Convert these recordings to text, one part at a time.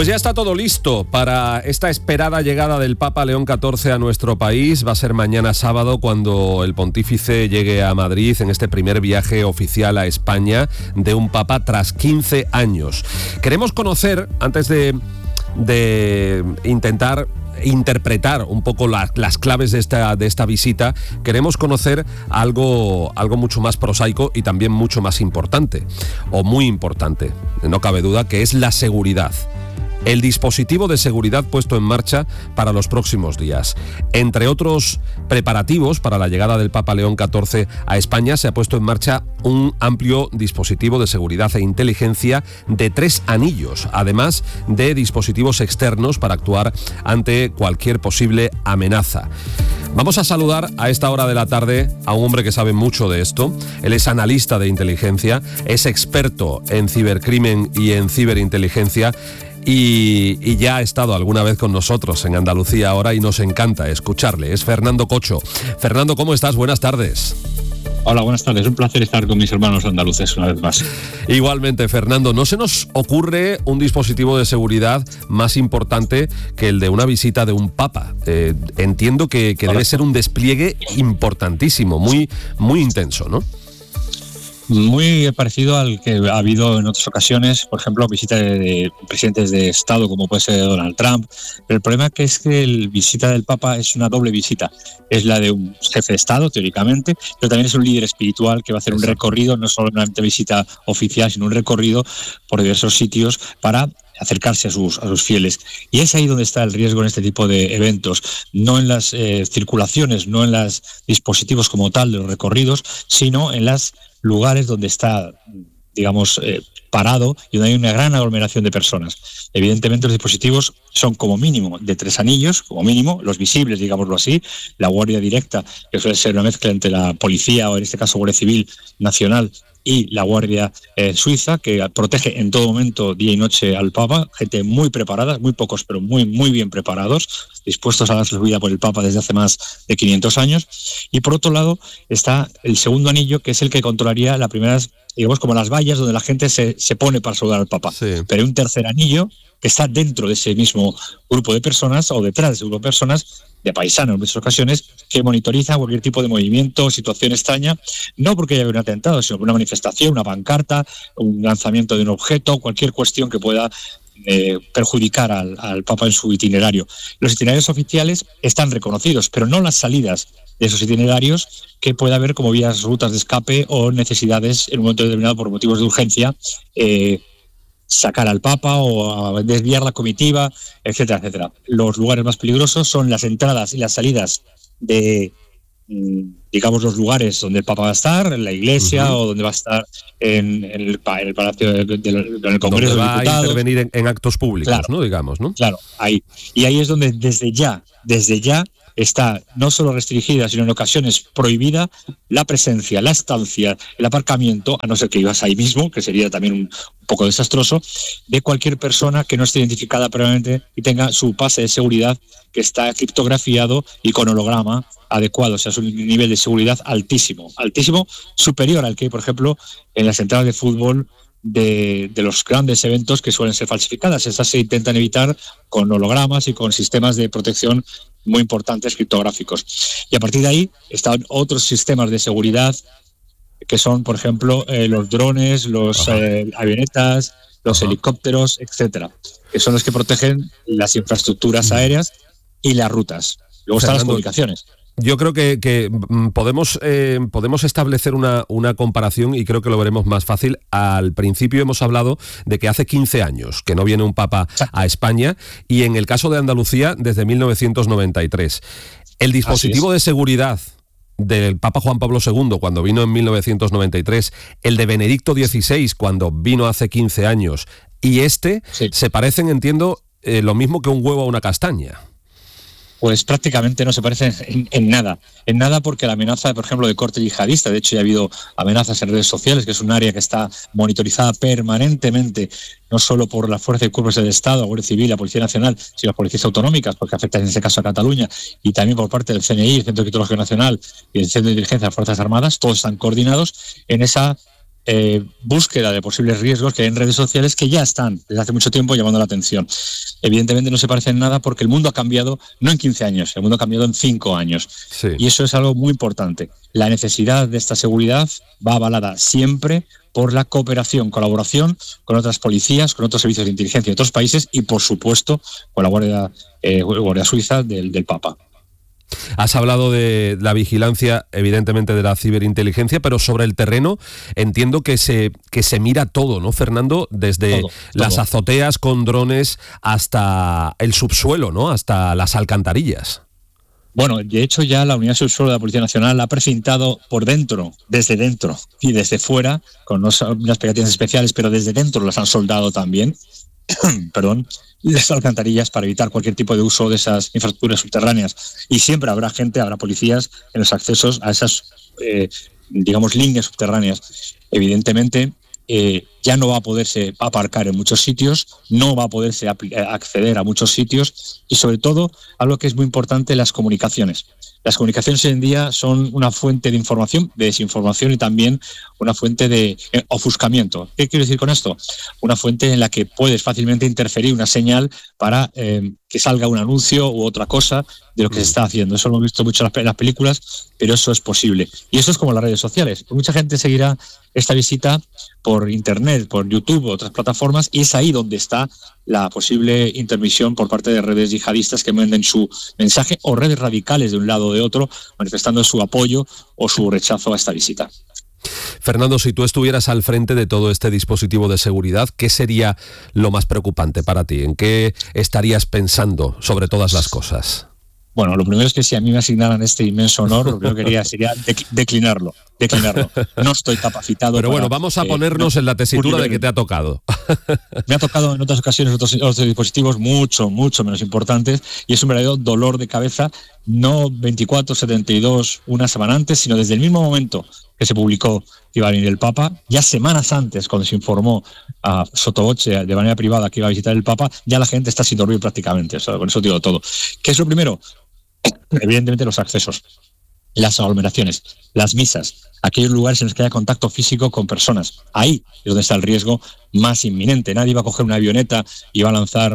Pues ya está todo listo para esta esperada llegada del Papa León XIV a nuestro país. Va a ser mañana sábado cuando el pontífice llegue a Madrid en este primer viaje oficial a España de un Papa tras 15 años. Queremos conocer, antes de intentar interpretar un poco las claves de esta visita, queremos conocer algo mucho más prosaico y también mucho más importante, o muy importante, no cabe duda, que es la seguridad. El dispositivo de seguridad puesto en marcha para los próximos días. Entre otros preparativos para la llegada del Papa León XIV a España, se ha puesto en marcha un amplio dispositivo de seguridad e inteligencia de 3 anillos, además de dispositivos externos para actuar ante cualquier posible amenaza. Vamos a saludar a esta hora de la tarde a un hombre que sabe mucho de esto. Él es analista de inteligencia, es experto en cibercrimen y en ciberinteligencia, y ya ha estado alguna vez con nosotros en Andalucía Ahora y nos encanta escucharle. Es Fernando Cocho. Fernando, ¿cómo estás? Buenas tardes. Hola, buenas tardes. Un placer estar con mis hermanos andaluces una vez más. Igualmente, Fernando. ¿No se nos ocurre un dispositivo de seguridad más importante que el de una visita de un papa? Entiendo que debe ser un despliegue importantísimo, muy, muy intenso, ¿no? Muy parecido al que ha habido en otras ocasiones, por ejemplo, visitas de presidentes de Estado, como puede ser Donald Trump. Pero el problema es que la visita del Papa es una doble visita. Es la de un jefe de Estado, teóricamente, pero también es un líder espiritual que va a hacer un recorrido, no solamente visita oficial, sino un recorrido por diversos sitios para acercarse a sus fieles. Y es ahí donde está el riesgo en este tipo de eventos, no en las circulaciones, no en los dispositivos como tal de los recorridos, sino en los lugares donde está, digamos, parado y donde hay una gran aglomeración de personas. Evidentemente los dispositivos son como mínimo de 3 anillos, como mínimo, los visibles, digámoslo así, la guardia directa, que suele ser una mezcla entre la policía o en este caso Guardia Civil Nacional y la Guardia Suiza, que protege en todo momento, día y noche, al Papa, gente muy preparada, muy pocos, pero muy, muy bien preparados, dispuestos a darse la vida por el Papa desde hace más de 500 años. Y por otro lado está el segundo anillo, que es el que controlaría las primeras, digamos, como las vallas donde la gente se pone para saludar al Papa. Sí. Pero hay un tercer anillo que está dentro de ese mismo grupo de personas, o detrás de ese grupo de personas, de paisanos en muchas ocasiones, que monitoriza cualquier tipo de movimiento, situación extraña, no porque haya un atentado, sino por una manifestación, una pancarta, un lanzamiento de un objeto, cualquier cuestión que pueda perjudicar al Papa en su itinerario. Los itinerarios oficiales están reconocidos, pero no las salidas de esos itinerarios, que pueda haber como vías, rutas de escape o necesidades en un momento determinado por motivos de urgencia, sacar al Papa o a desviar la comitiva, etcétera, etcétera. Los lugares más peligrosos son las entradas y las salidas de, digamos, los lugares donde el Papa va a estar, en la iglesia, o donde va a estar en el Palacio del Congreso de Diputados. Va a intervenir en actos públicos, claro, ¿no? Digamos, ¿no? Claro, ahí. Y ahí es donde desde ya está no solo restringida, sino en ocasiones prohibida la presencia, la estancia, el aparcamiento, a no ser que ibas ahí mismo, que sería también un poco desastroso, de cualquier persona que no esté identificada previamente y tenga su pase de seguridad que está criptografiado y con holograma adecuado. O sea, es un nivel de seguridad altísimo, superior al que hay, por ejemplo, en las entradas de fútbol de los grandes eventos que suelen ser falsificadas. Estas se intentan evitar con hologramas y con sistemas de protección muy importantes criptográficos. Y a partir de ahí están otros sistemas de seguridad que son, por ejemplo, los drones, los avionetas, los helicópteros, etcétera, que son los que protegen las infraestructuras aéreas y las rutas. Luego están las comunicaciones. Yo creo que podemos establecer una comparación, y creo que lo veremos más fácil. Al principio hemos hablado de que hace 15 años que no viene un Papa a España, y en el caso de Andalucía desde 1993. El dispositivo de seguridad del Papa Juan Pablo II cuando vino en 1993, el de Benedicto XVI cuando vino hace 15 años, y se parecen, entiendo, lo mismo que un huevo a una castaña. Pues prácticamente no se parecen en nada, porque la amenaza, por ejemplo, de corte yihadista, de hecho ya ha habido amenazas en redes sociales, que es un área que está monitorizada permanentemente, no solo por la Fuerza y Cuerpos del Estado, la Guardia Civil, la Policía Nacional, sino las policías autonómicas, porque afecta en este caso a Cataluña, y también por parte del CNI, el Centro de Criptología Nacional, y el Centro de Inteligencia de las Fuerzas Armadas. Todos están coordinados en esa búsqueda de posibles riesgos que hay en redes sociales que ya están desde hace mucho tiempo llamando la atención. Evidentemente no se parece en nada porque el mundo ha cambiado no en 15 años, el mundo ha cambiado en 5 años. Sí. Y eso es algo muy importante. La necesidad de esta seguridad va avalada siempre por la cooperación, colaboración con otras policías, con otros servicios de inteligencia de otros países y, por supuesto, con la Guardia Suiza del Papa. Has hablado de la vigilancia, evidentemente, de la ciberinteligencia, pero sobre el terreno entiendo que se mira todo, ¿no, Fernando? Desde todo. Las azoteas con drones hasta el subsuelo, ¿no? Hasta las alcantarillas. Bueno, de hecho ya la Unidad Subsuelo de la Policía Nacional ha precintado por dentro, desde dentro y desde fuera, con unas pegatinas especiales, pero desde dentro las han soldado también, perdón, las alcantarillas para evitar cualquier tipo de uso de esas infraestructuras subterráneas. Y siempre habrá policías en los accesos a esas, líneas subterráneas. Evidentemente, ya no va a poderse aparcar en muchos sitios, no va a poderse acceder a muchos sitios y, sobre todo, algo que es muy importante, las comunicaciones. Las comunicaciones hoy en día son una fuente de información, de desinformación y también una fuente de ofuscamiento. ¿Qué quiero decir con esto? Una fuente en la que puedes fácilmente interferir una señal para que salga un anuncio u otra cosa de lo que se está haciendo. Eso lo hemos visto mucho en las películas, pero eso es posible. Y eso es como las redes sociales. Mucha gente seguirá esta visita por Internet, por YouTube o otras plataformas, y es ahí donde está la posible intermisión por parte de redes yihadistas que venden su mensaje, o redes radicales de un lado o de otro, manifestando su apoyo o su rechazo a esta visita. Fernando, si tú estuvieras al frente de todo este dispositivo de seguridad, ¿qué sería lo más preocupante para ti? ¿En qué estarías pensando sobre todas las cosas? Bueno, lo primero es que si a mí me asignaran este inmenso honor, lo primero que quería sería declinarlo. No estoy capacitado. Pero bueno, vamos a ponernos en la tesitura de que te ha tocado. Me ha tocado en otras ocasiones otros dispositivos mucho menos importantes, y es un verdadero dolor de cabeza, no 24, 72, una semana antes, sino desde el mismo momento que se publicó que iba a venir el Papa, ya semanas antes, cuando se informó a sottovoce de manera privada que iba a visitar el Papa, ya la gente está sin dormir prácticamente. O sea, con eso digo todo. ¿Qué es lo primero? Evidentemente los accesos, las aglomeraciones, las misas, aquellos lugares en los que haya contacto físico con personas. Ahí es donde está el riesgo más inminente. Nadie va a coger una avioneta y va a lanzar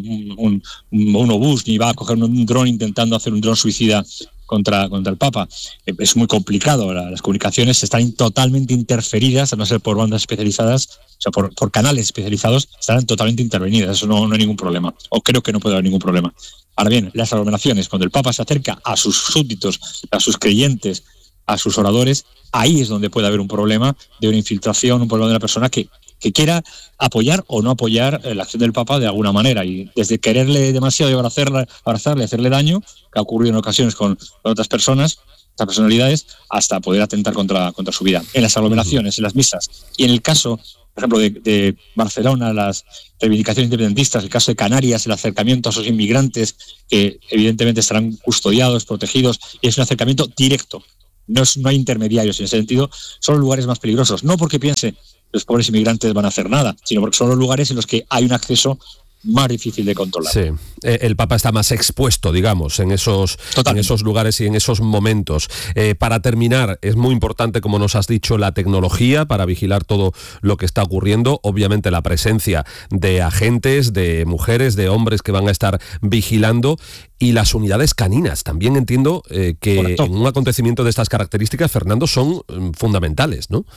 un obús, ni va a coger un dron intentando hacer un dron suicida contra el Papa. Es muy complicado. Las comunicaciones están totalmente interferidas, a no ser por bandas especializadas, o sea, por canales especializados, estarán totalmente intervenidas. Eso no hay ningún problema, o creo que no puede haber ningún problema. Ahora bien, las aglomeraciones, cuando el Papa se acerca a sus súbditos, a sus creyentes, a sus oradores, ahí es donde puede haber un problema de una infiltración, un problema de una persona que quiera apoyar o no apoyar la acción del Papa de alguna manera. Y desde quererle demasiado y abrazarle, hacerle daño, que ha ocurrido en ocasiones con otras personas, otras personalidades, hasta poder atentar contra su vida. En las aglomeraciones, en las misas. Y en el caso, por ejemplo, de Barcelona, las reivindicaciones independentistas, el caso de Canarias, el acercamiento a esos inmigrantes que evidentemente estarán custodiados, protegidos, y es un acercamiento directo. No hay intermediarios en ese sentido. Son los lugares más peligrosos. No porque piense los pobres inmigrantes van a hacer nada, sino porque son los lugares en los que hay un acceso más difícil de controlar. Sí, el Papa está más expuesto, digamos, en esos lugares y en esos momentos. Para terminar, es muy importante, como nos has dicho, la tecnología para vigilar todo lo que está ocurriendo. Obviamente la presencia de agentes, de mujeres, de hombres que van a estar vigilando, y las unidades caninas. También entiendo que Correcto. En un acontecimiento de estas características, Fernando, son fundamentales, ¿no?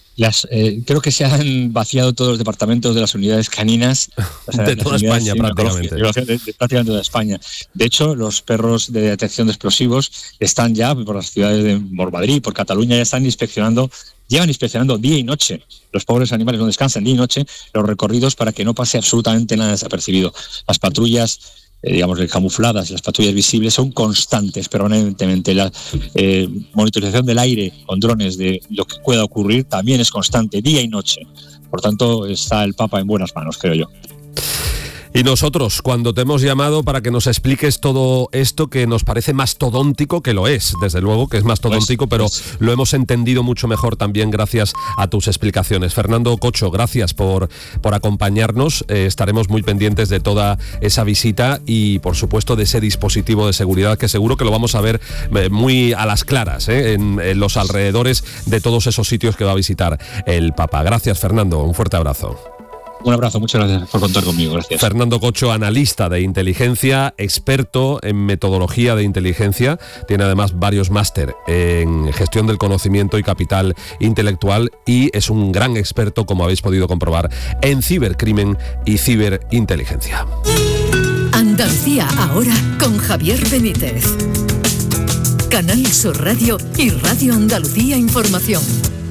Creo que se han vaciado todos los departamentos de las unidades caninas de toda España prácticamente. De prácticamente toda España. De hecho, los perros de detección de explosivos están ya por las ciudades de Madrid, por Cataluña, ya están llevan inspeccionando día y noche. Los pobres animales no descansan día y noche los recorridos para que no pase absolutamente nada desapercibido. Las patrullas camufladas, las patrullas visibles son constantes permanentemente. La monitorización del aire con drones de lo que pueda ocurrir también es constante, día y noche. Por tanto, está el Papa en buenas manos, creo yo. Y nosotros, cuando te hemos llamado para que nos expliques todo esto que nos parece mastodóntico, que lo es, desde luego que es mastodóntico, pero lo hemos entendido mucho mejor también gracias a tus explicaciones. Fernando Cocho, gracias por acompañarnos. Estaremos muy pendientes de toda esa visita y, por supuesto, de ese dispositivo de seguridad que seguro que lo vamos a ver muy a las claras en los alrededores de todos esos sitios que va a visitar el Papa. Gracias, Fernando. Un fuerte abrazo. Un abrazo, muchas gracias por contar conmigo, gracias. Fernando Cocho, analista de inteligencia, experto en metodología de inteligencia, tiene además varios máster en gestión del conocimiento y capital intelectual y es un gran experto, como habéis podido comprobar, en cibercrimen y ciberinteligencia. Andalucía ahora con Javier Benítez. Canal Sur Radio y Radio Andalucía Información.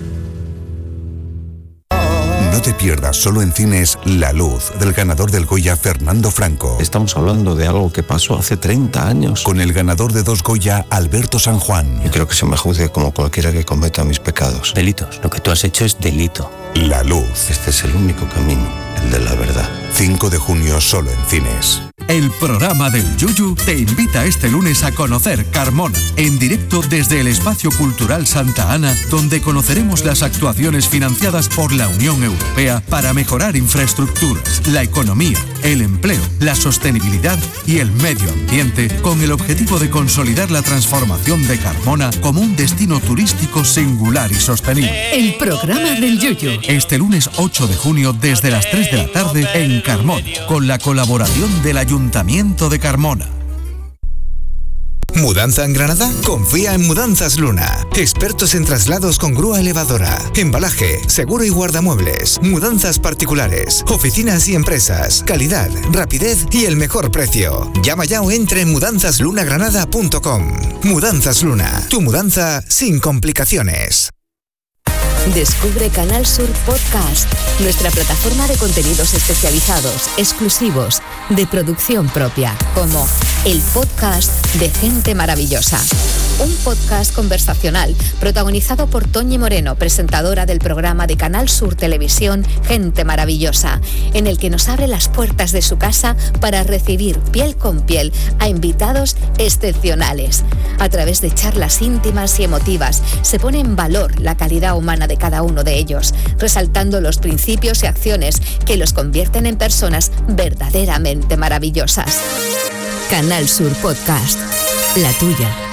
No te pierdas solo en cines La Luz, del ganador del Goya Fernando Franco. Estamos hablando de algo que pasó hace 30 años. Con el ganador de 2 Goya, Alberto San Juan. Yo creo que se me juzgue como cualquiera que cometa mis pecados. Delitos. Lo que tú has hecho es delito. La Luz. Este es el único camino, el de la verdad. 5 de junio solo en cines. El programa del Yuyu te invita este lunes a conocer Carmona, en directo desde el Espacio Cultural Santa Ana, donde conoceremos las actuaciones financiadas por la Unión Europea para mejorar infraestructuras, la economía, el empleo, la sostenibilidad y el medio ambiente, con el objetivo de consolidar la transformación de Carmona como un destino turístico singular y sostenible. El programa del Yuyu. Este lunes 8 de junio desde las 3 de la tarde en Carmona, con la colaboración del Ayuntamiento de Carmona. ¿Mudanza en Granada? Confía en Mudanzas Luna. Expertos en traslados con grúa elevadora, embalaje, seguro y guardamuebles, mudanzas particulares, oficinas y empresas, calidad, rapidez y el mejor precio. Llama ya o entra en mudanzasLunaGranada.com. Mudanzas Luna, tu mudanza sin complicaciones. Descubre Canal Sur Podcast, nuestra plataforma de contenidos especializados, exclusivos, de producción propia, como el podcast de Gente Maravillosa. Un podcast conversacional protagonizado por Toñi Moreno, presentadora del programa de Canal Sur Televisión Gente Maravillosa, en el que nos abre las puertas de su casa para recibir piel con piel a invitados excepcionales. A través de charlas íntimas y emotivas se pone en valor la calidad humana de cada uno de ellos, resaltando los principios y acciones que los convierten en personas verdaderamente maravillosas. Canal Sur Podcast, la tuya.